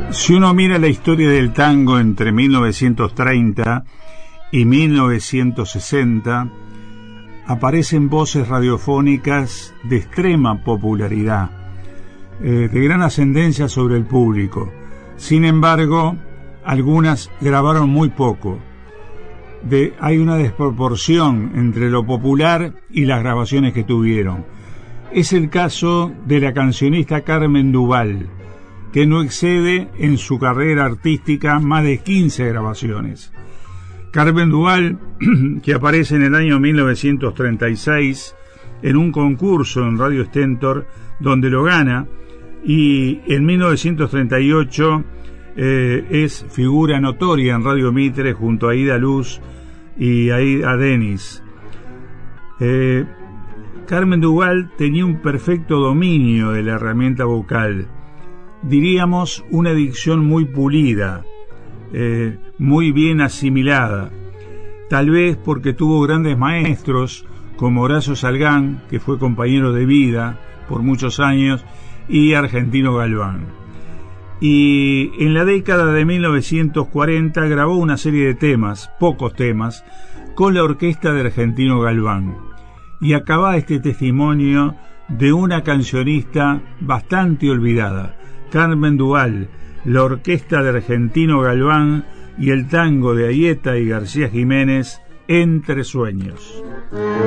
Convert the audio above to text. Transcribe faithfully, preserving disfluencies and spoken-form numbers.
Si uno mira la historia del tango entre mil novecientos treinta y mil novecientos sesenta, aparecen voces radiofónicas de extrema popularidad, eh, de gran ascendencia sobre el público. Sin embargo, algunas grabaron muy poco. De, hay una desproporción entre lo popular y las grabaciones que tuvieron. Es el caso de la cancionista Carmen Duval, que no excede en su carrera artística más de quince grabaciones. Carmen Duval, que aparece en el año mil novecientos treinta y seis en un concurso en Radio Stentor, donde lo gana, y en mil novecientos treinta y ocho eh, es figura notoria en Radio Mitre junto a Ida Luz y a, a Denis. Eh, Carmen Duval tenía un perfecto dominio de la herramienta vocal, diríamos una dicción muy pulida, eh, muy bien asimilada, tal vez porque tuvo grandes maestros como Horacio Salgán, que fue compañero de vida por muchos años, y Argentino Galván. Y en la década de mil novecientos cuarenta grabó una serie de temas, pocos temas, con la orquesta de Argentino Galván. Y acaba este testimonio de una cancionista bastante olvidada, Carmen Duval, la orquesta de Argentino Galván y el tango de Aieta y García Jiménez, Entre Sueños.